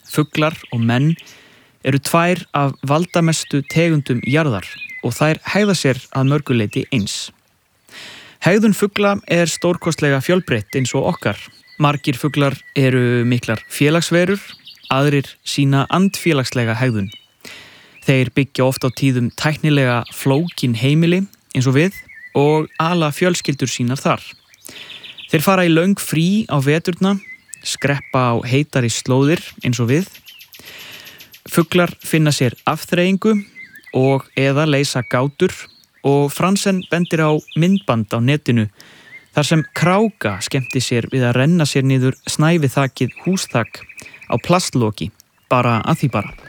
fuglar og menn eru tvær af valdamestu tegundum jarðar og þær hegða sér að mörguleyti eins. Hegðun fugla er stórkostlega fjölbreytt eins og okkar. Margir fuglar eru miklar félagsverur, aðrir sína andfélagslega hegðun. Þeir byggja oft á tíðum tæknilega flókin heimili eins og við og ala fjölskyldur sínar þar. Þeir fara í löng frí á veturna, skreppa á heitari slóðir eins og við. Fuglar finna sér afþreyingu og eða leysa gátur og Fransen bendir á myndband á netinu þar sem kráka skemmti sér við að renna sér niður snæviþakið húsþak á plastloki, bara að því bara.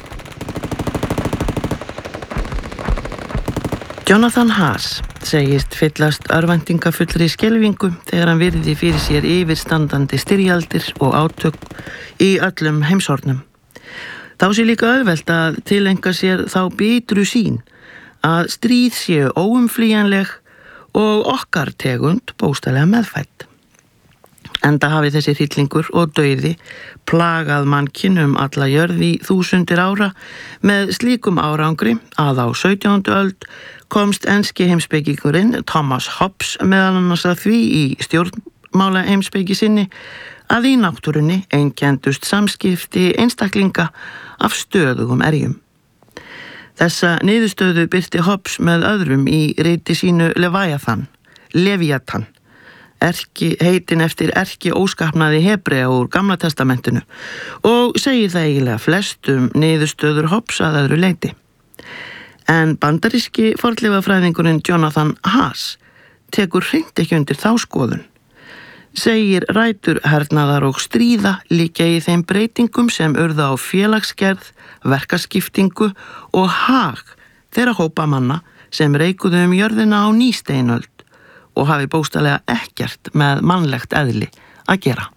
Jonathan Haas segist fyllast örvæntingafullri skelfingu þegar hann virði fyrir sér yfirstandandi styrjaldir og átök í öllum heimshornum. Þá sé líka auðvelt að tileinka sér þá bitru sýn að stríð séu óumflýjanleg og okkar tegund bókstaflega meðfædd. Enda hafi þessi hryllingur og dauði plagað mannkinn alla jörð í þúsundir ára með slíkum árangri að á 17. öld komst enski heimspekingurinn Thomas Hobbes meðal annars að því í stjórnmála heimspeki sinni að í náttúrunni einkenndust samskipti einstaklinga af stöðugum erjum. Þessa niðurstöðu birti Hobbes með öðrum í riti sínu Leviathan, heitin eftir óskapnaði Hebrea úr Gamla testamentinu og segir það eiginlega flestum niðurstöður Hobbes að öðru leyti. En bandaríski fornleifafræðingurinn Jonathan Haas tekur hreint ekki undir þá skoðun. Segir rætur hernaðar og stríða liggja í þeim breytingum sem urðu á félagsgerð, verkaskiptingu og hag þeirra hópa manna sem reikuðu jörðina á nýsteinöld og hafi bókstaflega ekkert með mannlegt eðli að gera.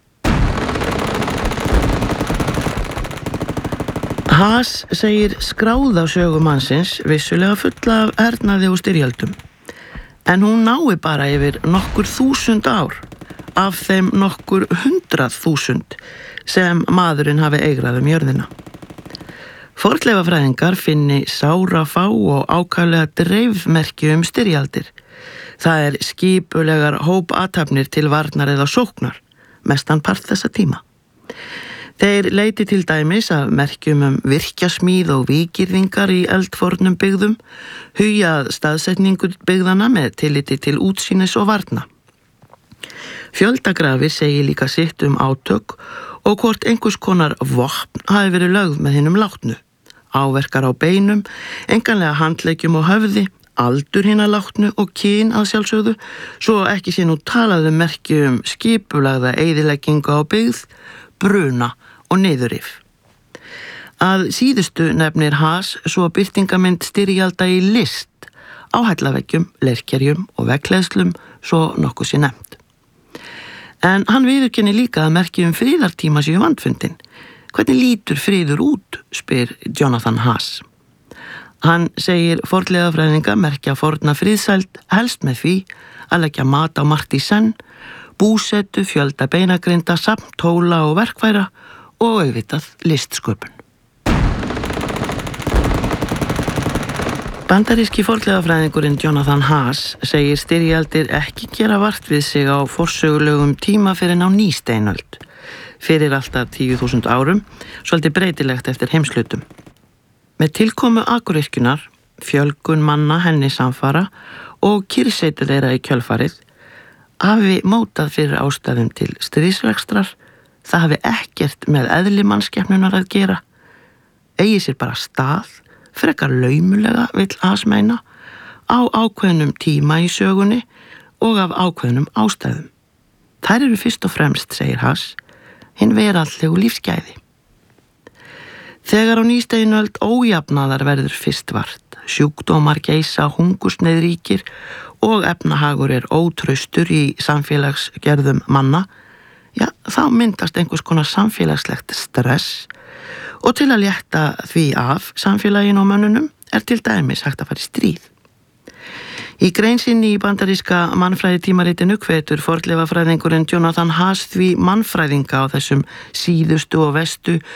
Haas segir skráða sögu mannsins vissulega fulla af hernaði og styrjöldum, en hún nái bara yfir nokkur þúsund ár af þeim nokkur 100.000 sem maðurinn hafi eigrað jörðina. Fornleifafræðingar finni sárafá og ákaflega dreifmerki styrjaldir. Það skipulegar hópathafnir til varnar eða sóknar, mestan part þessa tíma. Þeir leiti til dæmis af merkjum virkjasmíð og vígirðingar í eldfornum byggðum, hugað staðsetningu byggðana með tilliti til útsýnis og varna. Fjöldagrafir segir líka sitt átök og hvort einhvers konar vopn hafi verið lögð með hinum látnu. Áverkar á beinum, enganlega handleggjum og höfði, aldur hinna látnu og kyn að sjálfsögðu, svo ekki sé nú talað merki skipulagða eyðileggingu á byggð, bruna og niðurrif. Að síðustu nefnir Haas svo birtingamynd styrjalda í list, á hellaveggjum, leirkerjum og veggleiðslum, svo nokkuð sé nefnt. En hann viðurkennir líka að merki friðartíma séu vandfundin. Hvernig lítur friður út, spyr Jonathan Haas. Hann segir fornleifafræðinga merkja forna friðsæld helst með því að leggja mat á margt í senn, búsetu, fjölda beinagrinda, safn, tóla og verkfæra og auðvitað listsköpun. Bandaríski fornleifafræðingurinn Jonathan Haas segir styrjaldir ekki gera vart við sig á forsögulegum tíma fyrir á nýsteinöld, fyrir alltaf 10.000 árum, svolítið breytilegt eftir heimshlutum. Með tilkomu akuryrkjunar, fjölgun manna henni samfara og kyrrseitur þeirra í kjölfarið hafi mótað fyrir ástæðum til stríðsrekstrar, það hafi ekkert með eðli mannskepnunar að gera, eigi sér bara stað, frekar laumulega vill Haas meina, á ákveðnum tíma í sögunni og af ákveðnum ástæðum. Þær eru fyrst og fremst, segir Haas, hinn veraldlegu lífsgæði. Þegar á nýsteinöld ójafnaðar verður fyrst vart, sjúkdómar geisa, hungursneyð ríkir og efnahagur ótraustur í samfélagsgerðum manna, þá myndast einhvers konar samfélagslegt stress og til að létta því af samfélaginu og mönnunum til dæmis hægt að fara í stríð. Í grein sinni í bandaríska mannfræðitímaritinu hvetur fornleifafræðingurinn Jonathan Haas því mannfræðinga á þessum síðustu og vestu